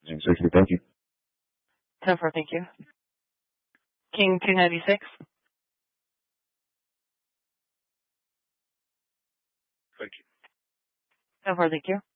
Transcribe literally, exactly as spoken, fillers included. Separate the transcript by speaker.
Speaker 1: Exactly. Thank you.
Speaker 2: ten four, thank you. King two ninety-six.
Speaker 3: Thank you.
Speaker 2: ten four, thank you.